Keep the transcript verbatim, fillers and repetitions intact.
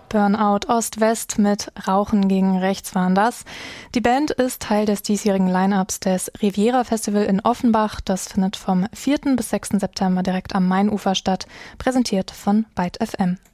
Burnout Ost-West mit Rauchen gegen Rechts waren das. Die Band ist Teil des diesjährigen Line-Ups des Riviera Festival in Offenbach. Das findet vom vierten bis sechsten September direkt am Mainufer statt, präsentiert von Byte F M.